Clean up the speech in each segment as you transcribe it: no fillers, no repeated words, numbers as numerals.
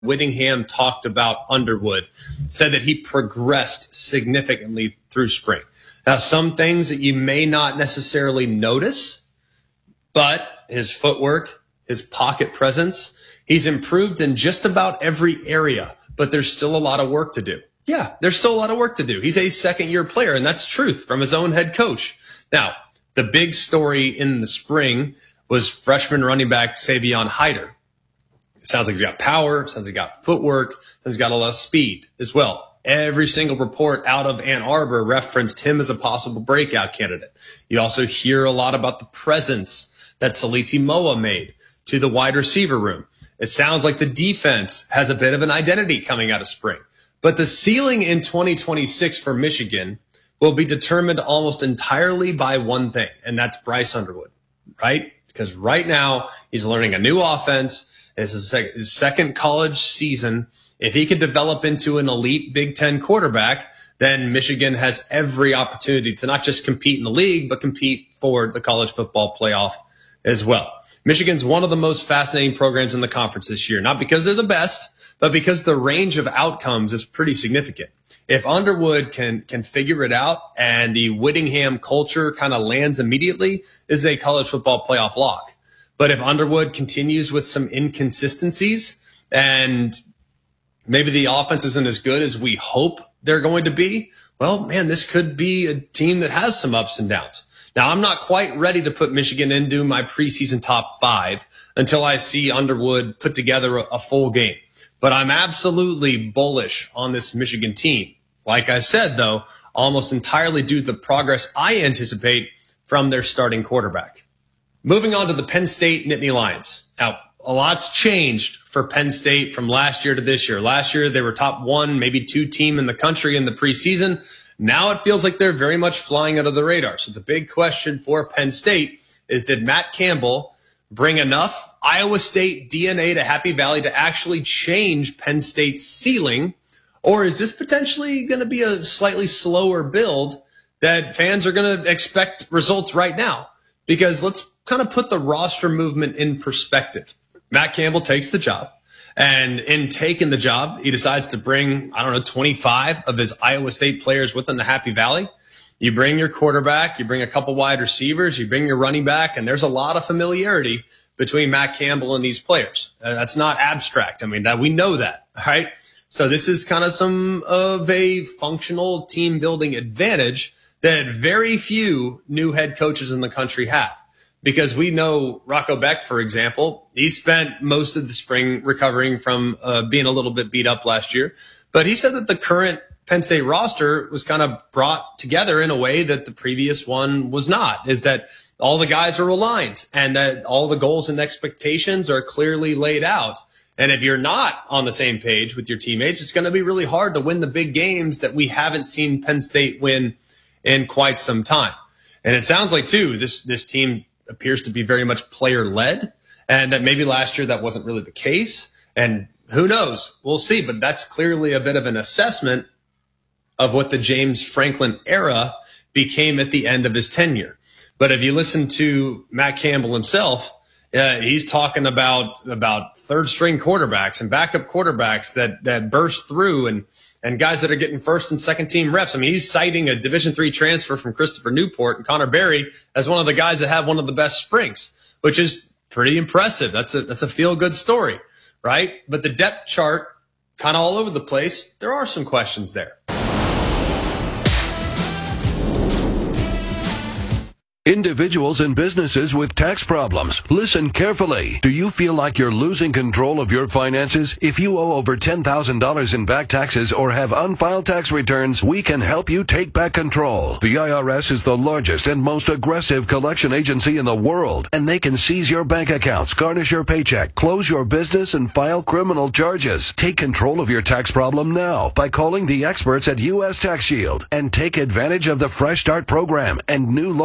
Whittingham talked about Underwood, said that he progressed significantly through spring. Now, some things that you may not necessarily notice, but his footwork, his pocket presence, he's improved in just about every area, but there's still a lot of work to do. Yeah, there's still a lot of work to do. He's a second-year player, and that's truth from his own head coach. Now, the big story in the spring was freshman running back Savion Hyder. It sounds like he's got power, sounds like he's got footwork, sounds he's got a lot of speed as well. Every single report out of Ann Arbor referenced him as a possible breakout candidate. You also hear a lot about the presence that Salisi Moa made to the wide receiver room. It sounds like the defense has a bit of an identity coming out of spring. But the ceiling in 2026 for Michigan will be determined almost entirely by one thing, and that's Bryce Underwood, right? Because right now he's learning a new offense. This is his second college season. If he could develop into an elite Big Ten quarterback, then Michigan has every opportunity to not just compete in the league, but compete for the college football playoff as well. Michigan's one of the most fascinating programs in the conference this year, not because they're the best, but because the range of outcomes is pretty significant. If Underwood can figure it out and the Whittingham culture kind of lands immediately, this is a college football playoff lock. But if Underwood continues with some inconsistencies and maybe the offense isn't as good as we hope they're going to be, well, man, this could be a team that has some ups and downs. Now, I'm not quite ready to put Michigan into my preseason top 5 until I see Underwood put together a full game. But I'm absolutely bullish on this Michigan team. Like I said, though, almost entirely due to the progress I anticipate from their starting quarterback. Moving on to the Penn State Nittany Lions. Now, a lot's changed for Penn State from last year to this year. Last year, they were top 1, maybe 2 team in the country in the preseason. Now it feels like they're very much flying under the radar. So the big question for Penn State is, did Matt Campbell bring enough Iowa State DNA to Happy Valley to actually change Penn State's ceiling? Or is this potentially going to be a slightly slower build that fans are going to expect results right now? Because let's kind of put the roster movement in perspective. Matt Campbell takes the job, and in taking the job, he decides to bring, 25 of his Iowa State players with him to Happy Valley. You bring your quarterback, you bring a couple wide receivers, you bring your running back, and there's a lot of familiarity between Matt Campbell and these players. That's not abstract. That we know that, right? So this is kind of some of a functional team building advantage that very few new head coaches in the country have. Because we know Rocco Beck, for example, he spent most of the spring recovering from being a little bit beat up last year. But he said that the current Penn State roster was kind of brought together in a way that the previous one was not, is that all the guys are aligned and that all the goals and expectations are clearly laid out. And if you're not on the same page with your teammates, it's going to be really hard to win the big games that we haven't seen Penn State win in quite some time. And it sounds like, too, this team appears to be very much player-led, and that maybe last year that wasn't really the case. And who knows? We'll see. But that's clearly a bit of an assessment of what the James Franklin era became at the end of his tenure. But if you listen to Matt Campbell himself, he's talking about third-string quarterbacks and backup quarterbacks that burst through and guys that are getting first and second team reps. He's citing a Division III transfer from Christopher Newport and Connor Berry as one of the guys that have one of the best springs, which is pretty impressive. That's a feel-good story, right? But the depth chart, kind of all over the place, there are some questions there. Individuals and businesses with tax problems, listen carefully. Do you feel like you're losing control of your finances? If you owe over $10,000 in back taxes or have unfiled tax returns, we can help you take back control. The IRS is the largest and most aggressive collection agency in the world, and they can seize your bank accounts, garnish your paycheck, close your business, and file criminal charges. Take control of your tax problem now by calling the experts at U.S. Tax Shield and take advantage of the Fresh Start program and new laws that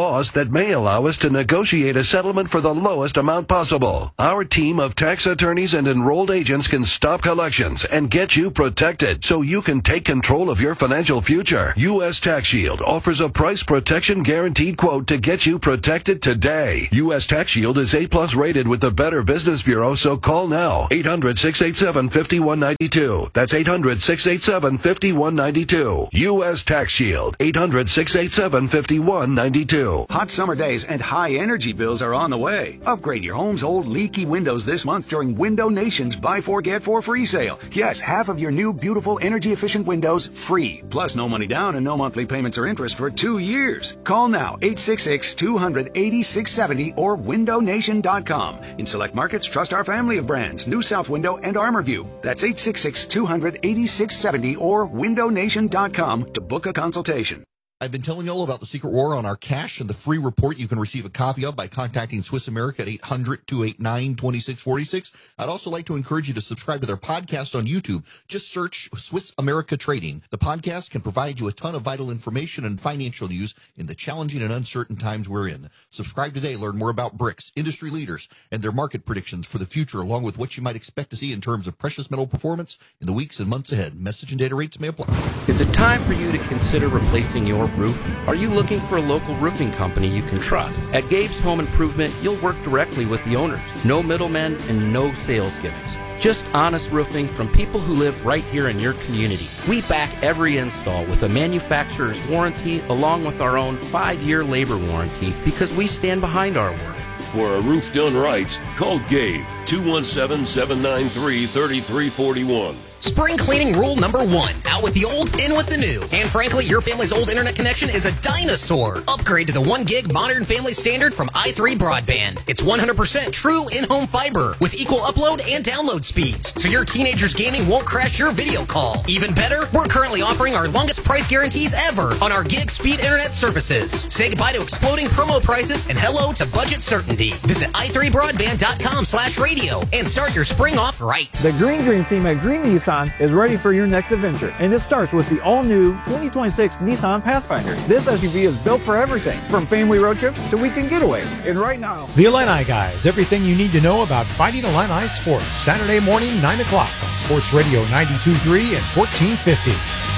that may allow us to negotiate a settlement for the lowest amount possible. Our team of tax attorneys and enrolled agents can stop collections and get you protected so you can take control of your financial future. U.S. Tax Shield offers a price protection guaranteed quote to get you protected today. U.S. Tax Shield is A+ rated with the Better Business Bureau, so call now. 800-687-5192. That's 800-687-5192. U.S. Tax Shield. 800-687-5192. Hot summer days and high energy bills are on the way. Upgrade your home's old leaky windows this month during Window Nation's Buy 4 Get 4 free sale. Yes, half of your new beautiful energy efficient windows free. Plus no money down and no monthly payments or interest for 2 years. Call now 866-200-8670 or windownation.com. In select markets, trust our family of brands, New South Window and ArmorView. That's 866-200-8670 or windownation.com to book a consultation. I've been telling you all about the secret war on our cash and the free report you can receive a copy of by contacting Swiss America at 800-289-2646. I'd also like to encourage you to subscribe to their podcast on YouTube. Just search Swiss America Trading. The podcast can provide you a ton of vital information and financial news in the challenging and uncertain times we're in. Subscribe today. Learn more about BRICS, industry leaders, and their market predictions for the future, along with what you might expect to see in terms of precious metal performance in the weeks and months ahead. Message and data rates may apply. Is it time for you to consider replacing your roof? Are you looking for a local roofing company you can trust? At Gabe's Home Improvement, you'll work directly with the owners. No middlemen and no sales gimmicks. Just honest roofing from people who live right here in your community. We back every install with a manufacturer's warranty along with our own 5-year labor warranty because we stand behind our work. For a roof done right, call Gabe, 217-793-3341. Spring cleaning rule number 1. Out with the old, in with the new. And frankly, your family's old internet connection is a dinosaur. Upgrade to the 1 gig modern family standard from i3 Broadband. It's 100% true in-home fiber with equal upload and download speeds. So your teenager's gaming won't crash your video call. Even better, we're currently offering our longest price guarantees ever on our gig speed internet services. Say goodbye to exploding promo prices and hello to budget certainty. Visit i3broadband.com/radio and start your spring off right. The Green Dream team at Green Nissan is ready for your next adventure, and it starts with the all-new 2026 Nissan Pathfinder. This SUV is built for everything, from family road trips to weekend getaways. And right now, The Illini Guys, everything you need to know about Fighting Illini sports. Saturday morning, 9 o'clock on Sports Radio 92.3 and 1450.